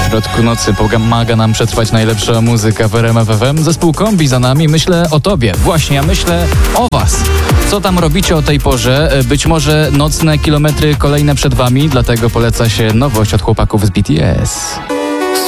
środku nocy pomaga nam przetrwać najlepsza muzyka w RMF FM. Zespół Kombi za nami. Myślę o tobie. Właśnie, ja myślę o was. Co tam robicie o tej porze? Być może nocne kilometry kolejne przed wami, dlatego poleca się nowość od chłopaków z BTS.